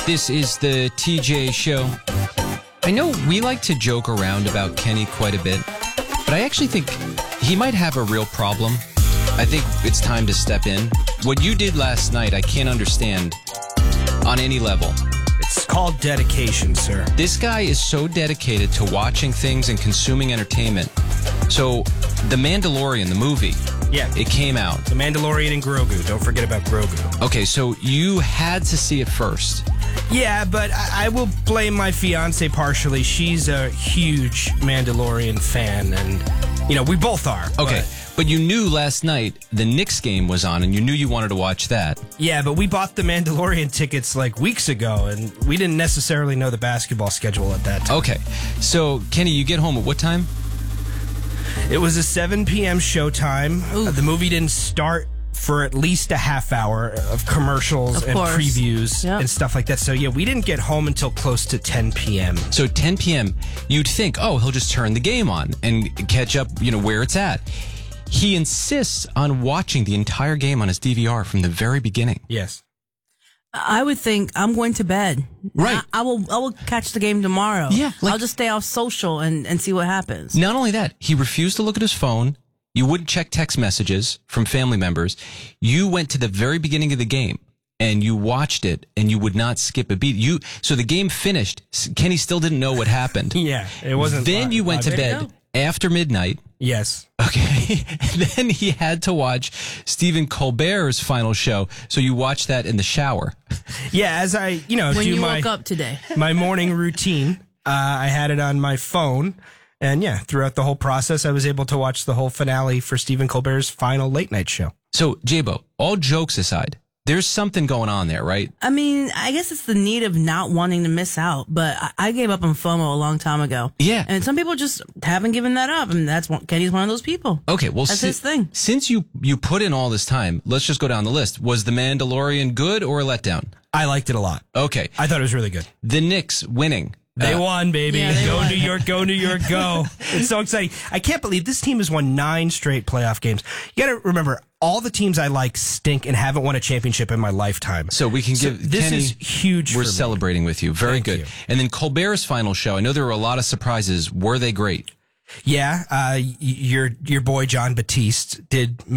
This is the TJ Show. I know we like to joke around about Kenny quite a bit, but I actually think he might have a real problem. I think it's time to step in. What you did last night, I can't understand on any level. It's called dedication, sir. This guy is so dedicated to watching things and consuming entertainment. So, The Mandalorian, the movie, it came out. The Mandalorian and Grogu. Don't forget about Grogu. Okay, so you had to see it first. Yeah, but I will blame my fiance partially. She's a huge Mandalorian fan, and, we both are. Okay, but you knew last night the Knicks game was on, and you knew you wanted to watch that. Yeah, but we bought the Mandalorian tickets like weeks ago, and we didn't necessarily know the basketball schedule at that time. Okay, so, Kenny, you get home at what time? It was a 7 p.m. showtime. The movie didn't start for at least a half hour of commercials and previews and stuff like that. So, we didn't get home until close to 10 p.m. So 10 p.m., you'd think, he'll just turn the game on and catch up, where it's at. He insists on watching the entire game on his DVR from the very beginning. Yes. I would think I'm going to bed. Right. I will catch the game tomorrow. Yeah. I'll just stay off social and see what happens. Not only that, he refused to look at his phone. You wouldn't check text messages from family members. You went to the very beginning of the game and you watched it and you would not skip a beat. So the game finished. Kenny still didn't know what happened. Yeah, it wasn't. Then you went to bed after midnight. Yes. Okay. Then he had to watch Stephen Colbert's final show. So you watched that in the shower. Yeah, as I, when you woke up today. My morning routine, I had it on my phone. And throughout the whole process, I was able to watch the whole finale for Stephen Colbert's final late night show. So, J-Bo, all jokes aside, there's something going on there, right? I mean, I guess it's the need of not wanting to miss out, but I gave up on FOMO a long time ago. Yeah. And some people just haven't given that up, and Kenny's one of those people. Okay, well, that's his thing. Since you put in all this time, let's just go down the list. Was The Mandalorian good or a letdown? I liked it a lot. Okay. I thought it was really good. The Knicks winning. They won, baby. Yeah, go New York, go New York, go. It's so exciting. I can't believe this team has won 9 straight playoff games. You got to remember, all the teams I like stink and haven't won a championship in my lifetime. So we can give this Kenny, is huge. We're celebrating with you. Very good. And then Colbert's final show. I know there were a lot of surprises. Were they great? Yeah, your boy John Batiste did